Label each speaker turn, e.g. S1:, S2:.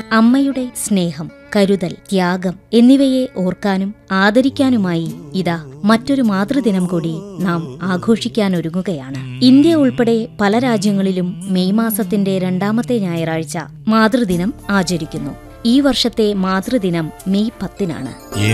S1: അമ്മയുടെ സ്നേഹം, കരുതൽ, ത്യാഗം എന്നിവയെ ഓർക്കാനും ആദരിക്കാനുമായി ഇതാ മറ്റൊരു മാതൃദിനം കൂടി നാം ആഘോഷിക്കാനൊരുങ്ങുകയാണ്. ഇന്ത്യ ഉൾപ്പെടെ പല രാജ്യങ്ങളിലും മെയ് മാസത്തിന്റെ 2ാമത്തെ ഞായറാഴ്ച മാതൃദിനം ആചരിക്കുന്നു. ഈ വർഷത്തെ മാതൃദിനം മെയ് 10-നാണ്.